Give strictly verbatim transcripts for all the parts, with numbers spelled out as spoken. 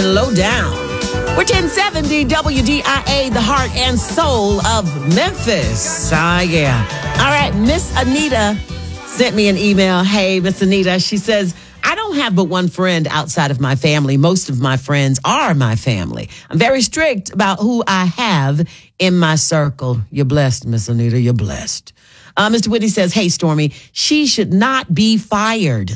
Lowdown. We're ten seventy W D I A, the heart and soul of Memphis. Ah, yeah. All right, Miss Anita sent me an email. Hey, Miss Anita, she says, I don't have but one friend outside of my family. Most of my friends are my family. I'm very strict about who I have in my circle. You're blessed, Miss Anita. You're blessed. Uh, Mister Whitney says, hey, Stormy, she should not be fired.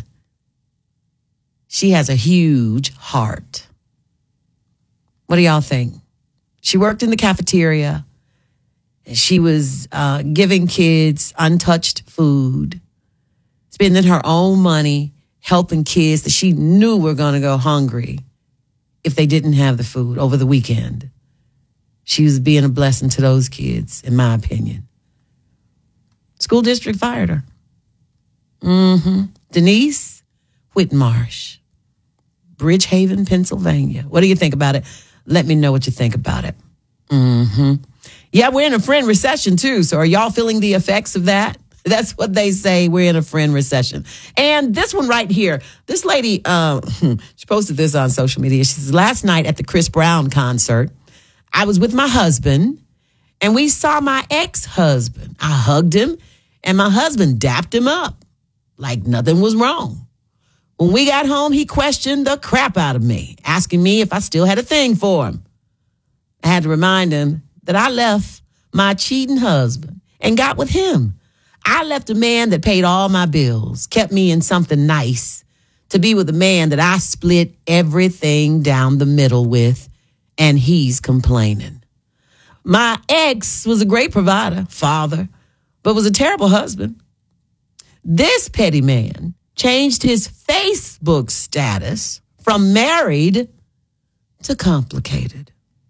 She has a huge heart. What do y'all think? She worked in the cafeteria. She was uh, giving kids untouched food, spending her own money, helping kids that she knew were going to go hungry if they didn't have the food over the weekend. She was being a blessing to those kids, in my opinion. School district fired her. Mm-hmm. Denise Whitmarsh, Bridgehaven, Pennsylvania. What do you think about it? Let me know what you think about it. Mm-hmm. Yeah, we're in a friend recession, too. So are y'all feeling the effects of that? That's what they say. We're in a friend recession. And this one right here, this lady, uh, she posted this on social media. She says, last night at the Chris Brown concert, I was with my husband, and we saw my ex-husband. I hugged him, and my husband dapped him up like nothing was wrong. When we got home, he questioned the crap out of me, asking me if I still had a thing for him. I had to remind him that I left my cheating husband and got with him. I left a man that paid all my bills, kept me in something nice, to be with a man that I split everything down the middle with, and he's complaining. My ex was a great provider, father, but was a terrible husband. This petty man changed his Facebook status from married to complicated.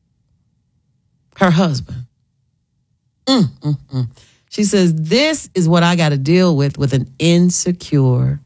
Her husband. Mm, mm, mm. She says, this is what I got to deal with with an insecure